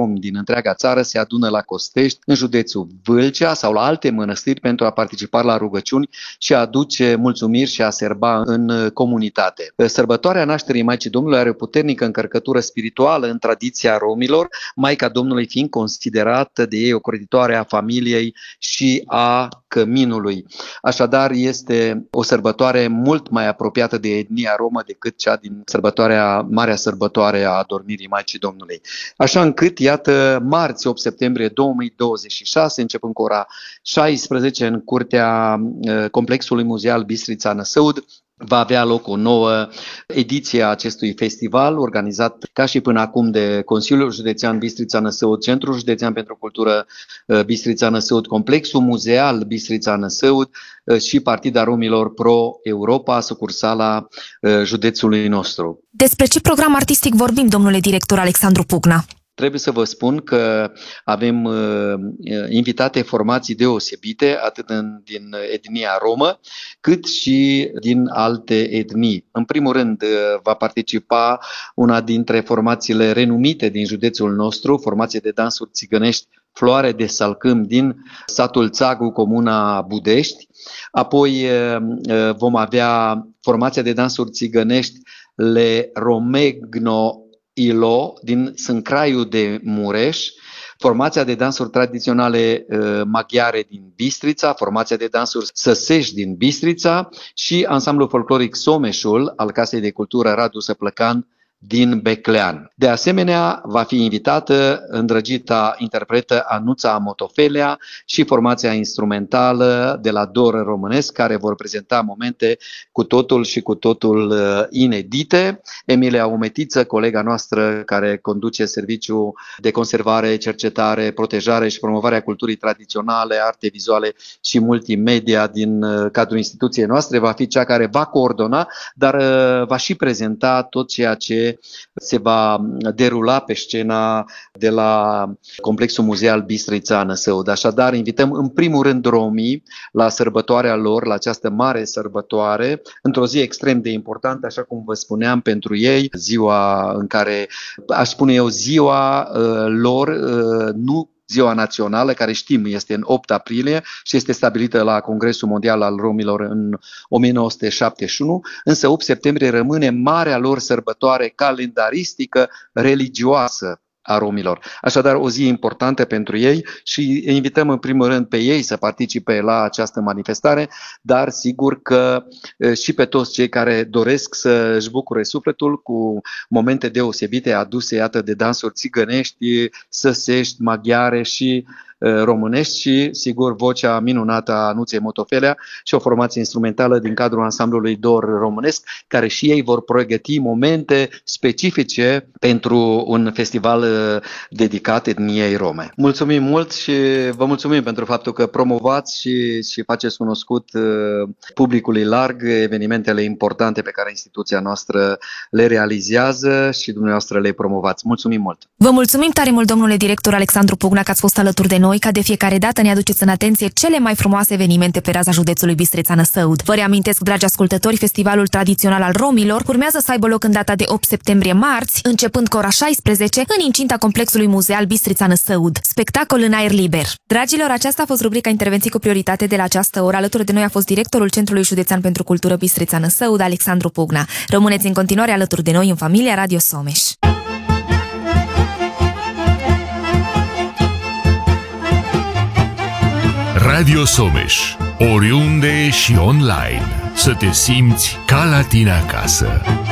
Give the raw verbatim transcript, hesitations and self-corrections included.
romi din întreaga țară se adună la Costești, în județul Vâlcea sau la alte mănăstiri pentru a participa la rugăciuni și a aduce mulțumiri și a serba în comunitate. Sărbătoarea nașterii Maicii Domnului are o puternică încărcătură spirituală în tradiția romilor, Maica Domnului fiind considerată de ei o creditoare a familiei și a căminului. Așadar, este o sărbătoare mult mai apropiată de etnia romă decât cea din sărbătoarea, marea sărbătoare a adormirii Maicii Domnului. Așa încât, iată, marți, opt septembrie două mii douăzeci și șase, începând cu ora șaisprezece, în curtea Complexului Muzeal Bistrița Năsăud, va avea loc o nouă ediție a acestui festival, organizat ca și până acum de Consiliul Județean Bistrița Năsăud, Centrul Județean pentru Cultură Bistrița Năsăud, Complexul Muzeal Bistrița Năsăud și Partida Romilor Pro Europa, sucursala județului nostru. Despre ce program artistic vorbim, domnule director Alexandru Pugna? Trebuie să vă spun că avem uh, invitate formații deosebite, atât în, din etnia romă, cât și din alte etnii. În primul rând, uh, va participa una dintre formațiile renumite din județul nostru, formație de dansuri țigănești Floare de Salcâm din satul Țagu, comuna Budești. Apoi uh, vom avea formația de dansuri țigănești Le Romegno Ilo din Sâncraiul de Mureș, formația de dansuri tradiționale uh, maghiare din Bistrița, formația de dansuri săsești din Bistrița și ansamblul folcloric Someșul al Casei de Cultură Radu Săplăcan din Beclean. De asemenea, va fi invitată îndrăgita interpretă Anuța Motofelea și formația instrumentală de la Dor Românesc, care vor prezenta momente cu totul și cu totul inedite. Emilia Umetiță, colega noastră care conduce serviciul de conservare, cercetare, protejare și promovarea culturii tradiționale, arte vizuale și multimedia din cadrul instituției noastre, va fi cea care va coordona, dar va și prezenta tot ceea ce se va derula pe scena de la Complexul Muzeal Bistrița Năsăud. Așadar, invităm în primul rând romii la sărbătoarea lor, la această mare sărbătoare, într-o zi extrem de importantă, așa cum vă spuneam, pentru ei, ziua în care, aș spune eu, ziua uh, lor, uh, nu ziua națională, care știm este în opt aprilie și este stabilită la Congresul Mondial al Romilor în o mie nouă sute șaptezeci și unu, însă opt septembrie rămâne marea lor sărbătoare calendaristică religioasă a romilor. Așadar, o zi importantă pentru ei și invităm în primul rând pe ei să participe la această manifestare, dar sigur că și pe toți cei care doresc să își bucure sufletul cu momente deosebite aduse, iată, de dansuri țigănești, săsești, maghiare și românești și, sigur, vocea minunată a Anuței Motofelea și o formație instrumentală din cadrul ansamblului Dor Românesc, care și ei vor pregăti momente specifice pentru un festival dedicat etniei rome. Mulțumim mult și vă mulțumim pentru faptul că promovați și, și faceți cunoscut publicului larg evenimentele importante pe care instituția noastră le realizează și dumneavoastră le promovați. Mulțumim mult! Vă mulțumim tare mult, domnule director Alexandru Pugna, că ați fost alături de noi. Ca de fiecare dată ne aduceți în atenție cele mai frumoase evenimente pe raza județului Bistrița Năsăud. Vă reamintesc, dragi ascultători, festivalul tradițional al romilor urmează să aibă loc în data de opt septembrie, marți, începând cu ora șaisprezece, în incinta Complexului Muzeal Bistrița Năsăud. Spectacol în aer liber. Dragilor, aceasta a fost rubrica Intervenții cu prioritate de la această oră. Alături de noi a fost directorul Centrului Județean pentru Cultură Bistrița Năsăud, Alexandru Pugna. Rămâneți în continuare alături de noi în familia Radio Someș. Radio Someș, oriunde și online. Să te simți ca la tine acasă.